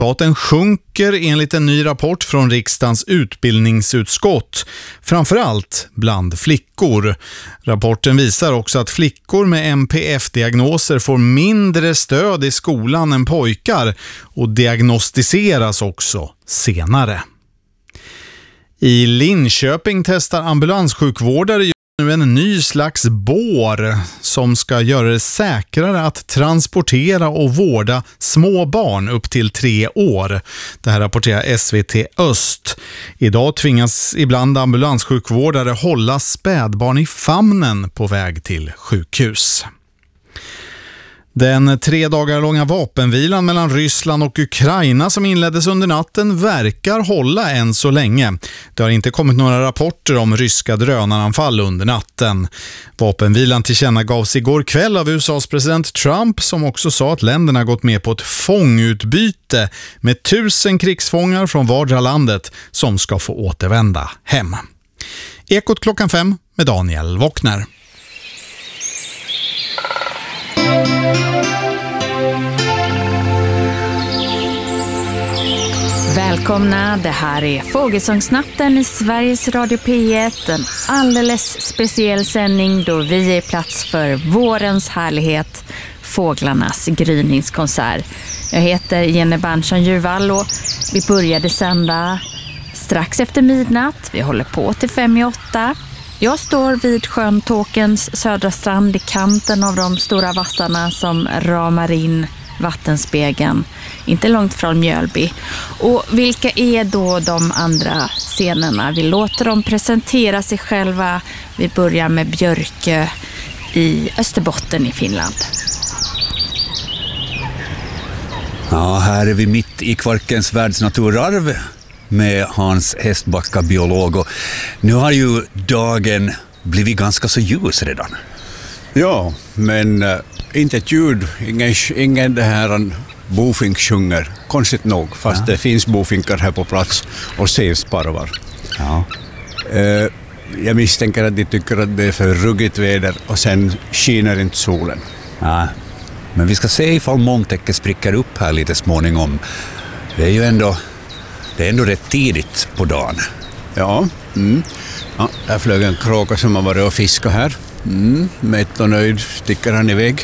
Resultaten sjunker enligt en ny rapport från riksdagens utbildningsutskott, framförallt bland flickor. Rapporten visar också att flickor med NPF-diagnoser får mindre stöd i skolan än pojkar och diagnostiseras också senare. I Linköping testar ambulanssjukvårdare nu en ny slags bår som ska göra det säkrare att transportera och vårda små barn upp till 3 år. Det här rapporterar SVT Öst. Idag tvingas ibland ambulanssjukvårdare hålla spädbarn i famnen på väg till sjukhus. Den 3 dagar långa vapenvilan mellan Ryssland och Ukraina som inleddes under natten verkar hålla än så länge. Det har inte kommit några rapporter om ryska drönaranfall under natten. Vapenvilan tillkännagavs igår kväll av USAs president Trump, som också sa att länderna gått med på ett fångutbyte med 1000 krigsfångar från vardera landet som ska få återvända hem. Ekot klockan 5 med Daniel Wockner. Välkomna, det här är Fågelsångsnatten i Sveriges Radio P1. En alldeles speciell sändning då vi är plats för vårens härlighet, fåglarnas gryningskonsert. Jag heter Jenny Berntsson Djurvall och vi började sända strax efter midnatt. Vi håller på till 5:08. Jag står vid sjön Tåkens södra strand i kanten av de stora vassarna som ramar in vattenspegeln, inte långt från Mjölby. Och vilka är då de andra scenerna? Vi låter dem presentera sig själva. Vi börjar med Björkö i Österbotten i Finland. Ja, här är vi mitt i Kvarkens världsnaturarv med Hans Hestbacka, biolog. Och nu har ju dagen blivit ganska så ljus redan. Ja, men inte ett ljud, ingen det här bofink sjunger, konstigt nog, fast det finns bofinkar här på plats och sevsparvar. Ja. Jag misstänker att de tycker att det är för ruggigt väder och sen skiner inte solen. Ja, men vi ska se ifall molntäcket spricker upp här lite småningom. Det är ju ändå rätt tidigt på dagen. Ja, ja, där flög en kråka som har varit och fiskat här. Mätt och nöjd sticker han iväg.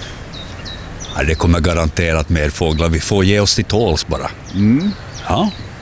Ja, det kommer garanterat mer fåglar. Vi får ge oss till tåls bara. Ja,